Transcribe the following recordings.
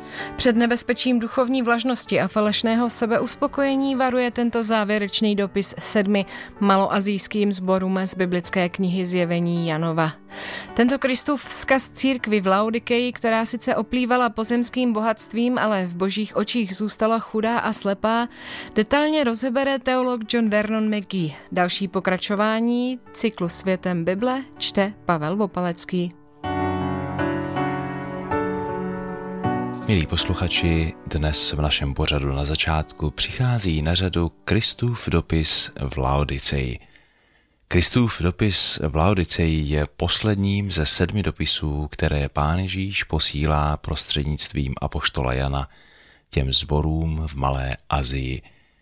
Před nebezpečím duchovní vlažnosti a falešného sebeuspokojení varuje tento závěrečný dopis 7 maloazijským sborům z biblické knihy Zjevení Janova. Tento Kristův vzkaz církvi v Laodikeji, která sice oplývala pozemským bohatstvím, ale v božích očích zůstala chudá a slepá, detailně rozebere teolog John Vernon McGee. Další pokračování cyklu Světem Bible čte Pavel Vopalecký. Milí posluchači, dnes v našem pořadu na začátku přichází na řadu Kristův dopis v Laodiceji. Kristův dopis v Laodiceji je posledním ze 7 dopisů, které Pán Ježíš posílá prostřednictvím apoštola Jana těm sborům v Malé Asii.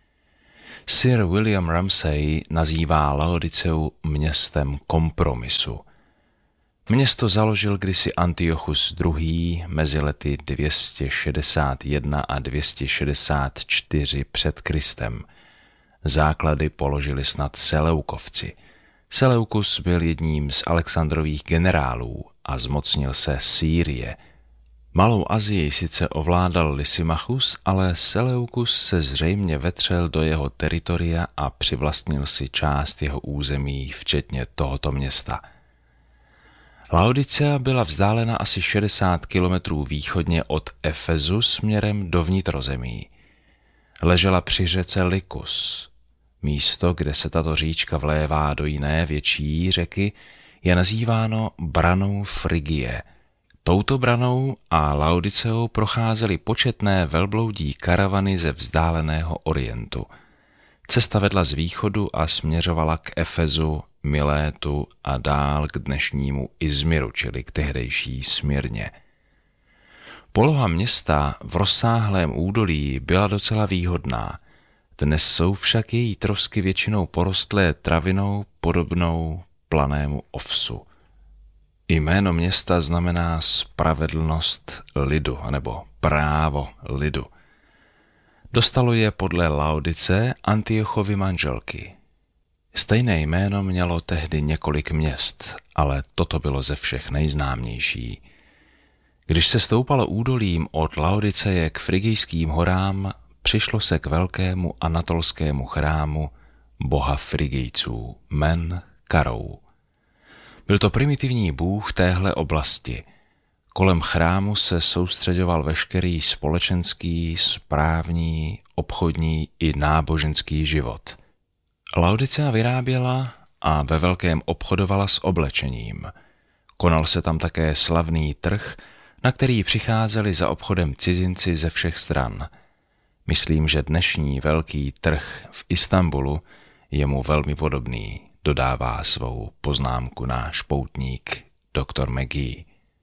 Sir William Ramsay nazývá Laodiceu městem kompromisu. Město založil kdysi Antiochus II. Mezi lety 261 a 264 před Kristem. Základy položili snad Seleukovci. Seleukus byl jedním z Alexandrových generálů a zmocnil se Sýrie. Malou Asii sice ovládal Lysimachus, ale Seleukus se zřejmě vetřel do jeho teritoria a přivlastnil si část jeho území, včetně tohoto města. Laodicea byla vzdálena asi 60 kilometrů východně od Efezu směrem do vnitrozemí. Ležela při řece Lykus. Místo, kde se tato říčka vlévá do jiné větší řeky, je nazýváno branou Frigie. Touto branou a Laodiceou procházely početné velbloudí karavany ze vzdáleného Orientu. Cesta vedla z východu a směřovala k Efezu, Milétu a dál k dnešnímu Izmiru, čili k tehdejší Smyrně. Poloha města v rozsáhlém údolí byla docela výhodná. Dnes jsou však její trosky většinou porostlé travinou podobnou planému ovsu. Jméno města znamená spravedlnost lidu, nebo právo lidu. Dostalo je podle Laodice Antiochovy manželky. Stejné jméno mělo tehdy několik měst, ale toto bylo ze všech nejznámější. Když se stoupalo údolím od Laodiceje k Frigijským horám, přišlo se k velkému anatolskému chrámu boha Frigijců, Men Karou. Byl to primitivní bůh téhle oblasti. Kolem chrámu se soustřeďoval veškerý společenský, správní, obchodní i náboženský život. Laodicea vyráběla a ve velkém obchodovala s oblečením. Konal se tam také slavný trh, na který přicházeli za obchodem cizinci ze všech stran. Myslím, že dnešní velký trh v Istanbulu je mu velmi podobný, dodává svou poznámku náš poutník Dr. McGee.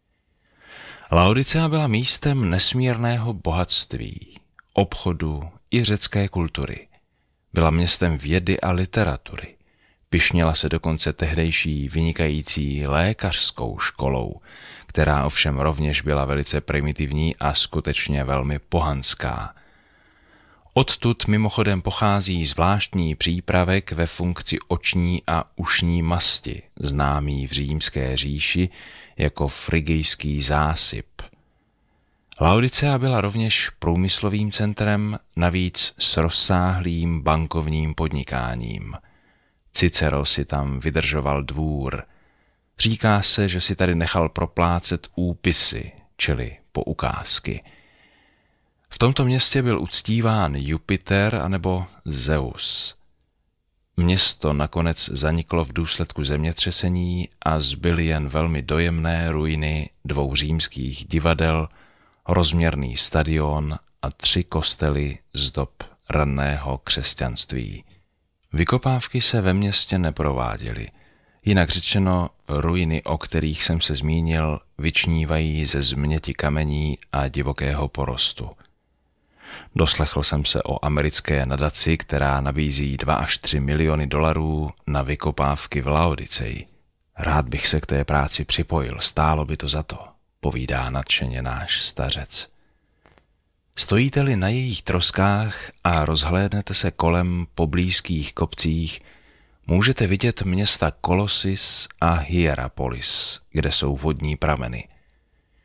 Laodicea byla místem nesmírného bohatství, obchodu i řecké kultury. Byla městem vědy a literatury. Pyšněla se dokonce tehdejší vynikající lékařskou školou, která ovšem rovněž byla velice primitivní a skutečně velmi pohanská. Odtud mimochodem pochází zvláštní přípravek ve funkci oční a ušní masti, známý v římské říši jako frigijský zásyp. Laodicea byla rovněž průmyslovým centrem, navíc s rozsáhlým bankovním podnikáním. Cicero si tam vydržoval dvůr. Říká se, že si tady nechal proplácet úpisy, čili poukázky. V tomto městě byl uctíván Jupiter anebo Zeus. Město nakonec zaniklo v důsledku zemětřesení a zbyly jen velmi dojemné ruiny 2 římských divadel, rozměrný stadion a 3 kostely z dob raného křesťanství. Vykopávky se ve městě neprováděly. Jinak řečeno, ruiny, o kterých jsem se zmínil, vyčnívají ze změti kamení a divokého porostu. Doslechl jsem se o americké nadaci, která nabízí 2 až 3 miliony dolarů na vykopávky v Laodiceji. Rád bych se k té práci připojil, stálo by to za to, povídá nadšeně náš stařec. Stojíte-li na jejich troskách a rozhlédnete se kolem po blízkých kopcích, můžete vidět města Kolosis a Hierapolis, kde jsou vodní prameny.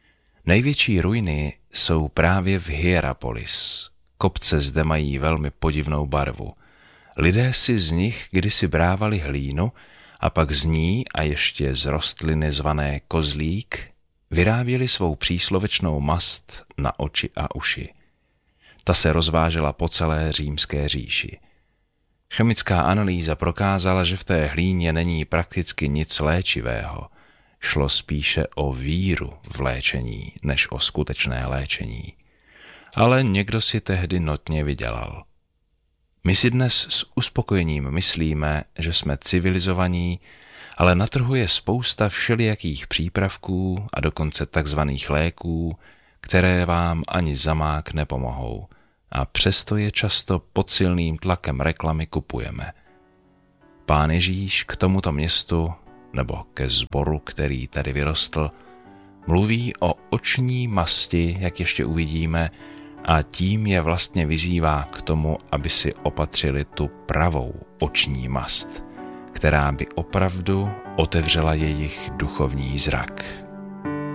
Největší ruiny jsou právě v Hierapolis. Kopce zde mají velmi podivnou barvu. Lidé si z nich kdysi brávali hlínu a pak z ní a ještě z rostliny zvané kozlík vyráběli svou příslovečnou mast na oči a uši. Ta se rozvážela po celé římské říši. Chemická analýza prokázala, že v té hlíně není prakticky nic léčivého. Šlo spíše o víru v léčení, než o skutečné léčení. Ale někdo si tehdy notně vydělal. My si dnes s uspokojením myslíme, že jsme civilizovaní, ale na trhu je spousta všelijakých přípravků a dokonce takzvaných léků, které vám ani zamák nepomohou. A přesto je často pod silným tlakem reklamy kupujeme. Pán Ježíš k tomuto městu, nebo ke sboru, který tady vyrostl, mluví o oční masti, jak ještě uvidíme, a tím je vlastně vyzývá k tomu, aby si opatřili tu pravou oční mast, která by opravdu otevřela jejich duchovní zrak.